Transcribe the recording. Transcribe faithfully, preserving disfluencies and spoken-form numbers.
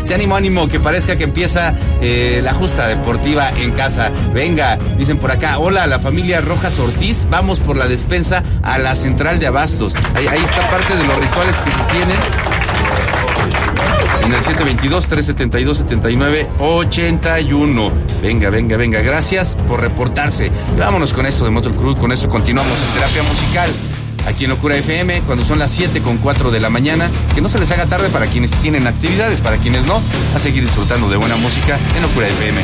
Sí, ánimo, ánimo, que parezca que empieza eh, la justa deportiva en casa. Venga, dicen por acá, hola, la familia Rojas Ortiz, vamos por la despensa a la central de abastos. Ahí, ahí está parte de los rituales que se tienen. En el siete veintidós, trescientos setenta y dos, setenta y nueve, ochenta y uno. Venga, venga, venga, gracias por reportarse. Y vámonos con esto de Motley Crue, con esto continuamos en Terapia Musical. Aquí en Locura F M, cuando son las siete con cuatro de la mañana, que no se les haga tarde para quienes tienen actividades, para quienes no, a seguir disfrutando de buena música en Locura F M.